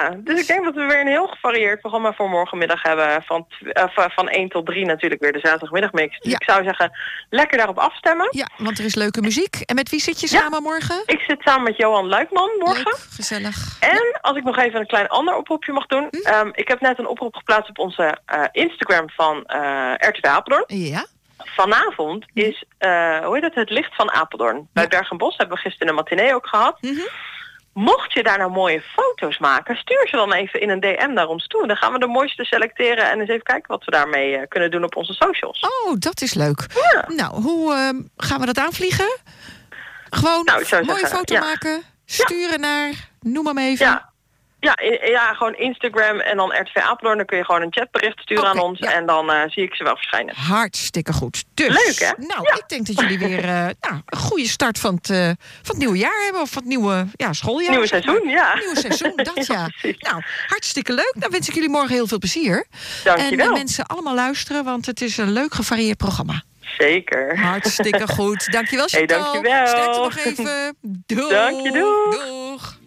Dus ik denk dat we weer een heel gevarieerd programma voor morgenmiddag hebben. Van 1 tot 3 natuurlijk weer de zaterdagmiddagmix. Dus ik zou zeggen, lekker daarop afstemmen. Ja, want er is leuke muziek. En met wie zit je samen morgen? Ik zit samen met Johan Luikman morgen. Leuk, gezellig. En als ik nog even een klein ander oproepje mag doen. Ik heb net een oproep geplaatst op onze Instagram van RTV Apeldoorn. Ja. Vanavond is, het licht van Apeldoorn. Bij Bergenbos hebben we gisteren een matinee ook gehad. Mocht je daar nou mooie foto's maken, stuur ze dan even in een DM naar ons toe. Dan gaan we de mooiste selecteren en eens even kijken wat we daarmee kunnen doen op onze socials. Oh, dat is leuk. Ja. Nou, hoe gaan we dat aanvliegen? Gewoon een mooie foto maken, sturen naar, noem hem even. Ja, gewoon Instagram en dan RTV Apeldoorn. Dan kun je gewoon een chatbericht sturen aan ons. Ja. En dan zie ik ze wel verschijnen. Hartstikke goed. Dus, leuk, hè? Nou, ik denk dat jullie weer een goede start van het nieuwe jaar hebben. Of van het nieuwe schooljaar. Nieuwe seizoen, Nieuwe seizoen, dat ja. Nou, hartstikke leuk. Dan wens ik jullie morgen heel veel plezier. Dankjewel. En mensen allemaal luisteren, want het is een leuk gevarieerd programma. Zeker. Hartstikke goed. Dankjewel, Chantal. Dankjewel. Sterkte nog even. Doeg. Dank je, doeg. Doeg.